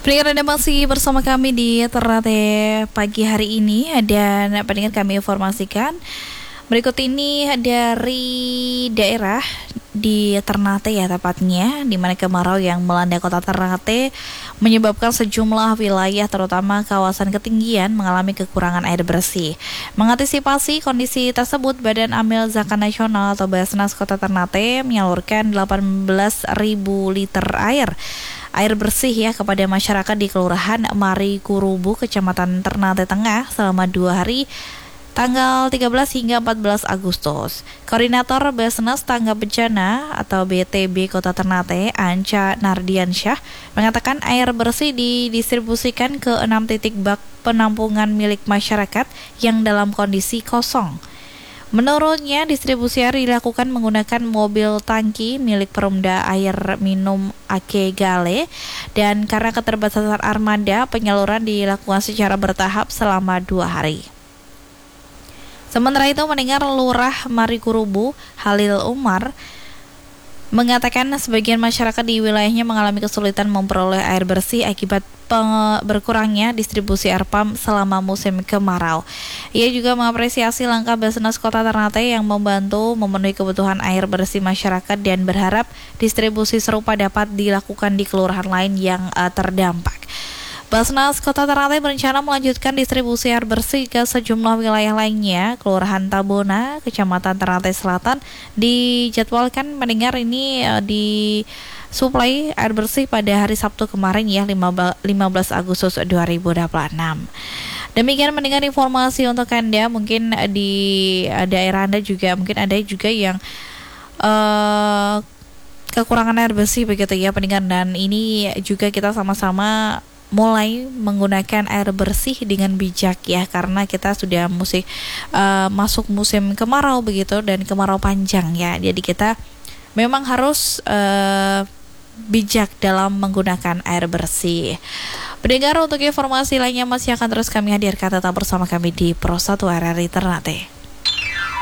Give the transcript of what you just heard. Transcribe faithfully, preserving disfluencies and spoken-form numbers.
Pendengar Anda masih bersama kami di Ternate pagi hari ini, dan pendengar kami informasikan berikut ini dari daerah di Ternate ya tepatnya, di mana kemarau yang melanda kota Ternate menyebabkan sejumlah wilayah terutama kawasan ketinggian mengalami kekurangan air bersih. Mengantisipasi kondisi tersebut, Badan Amil Zakat Nasional atau Basnas Kota Ternate menyalurkan delapan belas ribu liter air air bersih ya kepada masyarakat di Kelurahan Marikurubu, Kecamatan Ternate Tengah selama dua hari tanggal tiga belas hingga empat belas Agustus. Koordinator Basnas Tanggap Bencana atau B T B Kota Ternate, Anca Nardiansyah, mengatakan air bersih didistribusikan ke enam titik bak penampungan milik masyarakat yang dalam kondisi kosong. Menurutnya, distribusi air dilakukan menggunakan mobil tangki milik Perumda Air Minum Ake Gale, dan karena keterbatasan armada, penyaluran dilakukan secara bertahap selama dua hari. Sementara itu, mendengar Lurah Marikurubu, Halil Umar, mengatakan sebagian masyarakat di wilayahnya mengalami kesulitan memperoleh air bersih akibat berkurangnya distribusi air pump selama musim kemarau. Ia juga mengapresiasi langkah Basnas Kota Ternate yang membantu memenuhi kebutuhan air bersih masyarakat dan berharap distribusi serupa dapat dilakukan di kelurahan lain yang uh, terdampak. Basnas Kota Ternate berencana melanjutkan distribusi air bersih ke sejumlah wilayah lainnya. Kelurahan Tabona, Kecamatan Ternate Selatan dijadwalkan mendengar ini uh, di suplai air bersih pada hari Sabtu kemarin ya, lima belas Agustus dua ribu dua puluh enam. Demikian mendengar informasi untuk Anda. Mungkin di daerah Anda juga mungkin ada juga yang uh, kekurangan air bersih begitu ya pendengar, dan ini juga kita sama-sama mulai menggunakan air bersih dengan bijak ya, karena kita sudah musim uh, masuk musim kemarau begitu, dan kemarau panjang ya. Jadi kita memang harus uh, bijak dalam menggunakan air bersih. Pendengar, untuk informasi lainnya masih akan terus kami hadirkan, tetap bersama kami di Pro satu R R I Ternate.